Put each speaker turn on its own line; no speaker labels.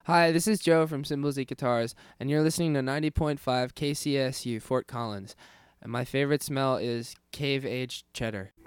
Hi, this is Joe from Cymbals Eat Guitars, and you're listening to 90.5 KCSU, Fort Collins. And my favorite smell is cave-aged cheddar.